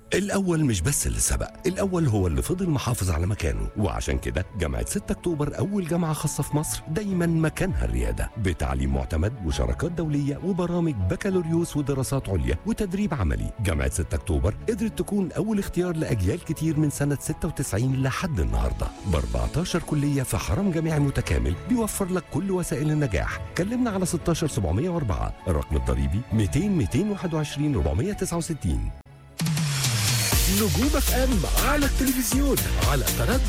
الأول مش بس اللي سبق، الأول هو اللي فضل محافظ على مكانه. وعشان كده جامعة 6 أكتوبر أول جامعة خاصة في مصر دايما مكانها الريادة، بتعليم معتمد وشراكات دولية وبرامج بكالوريوس ودراسات عليا وتدريب عملي. جامعة 6 أكتوبر قدرت تكون أول اختيار لأجيال كتير من سنة 96 لحد النهاردة، ب 14 كلية في حرم جامعي متكامل بيوفر لك كل وسائل النجاح. كلمنا على 16704، الرقم الضريبي 200 221 469. نجوم اف ام على التلفزيون على قناة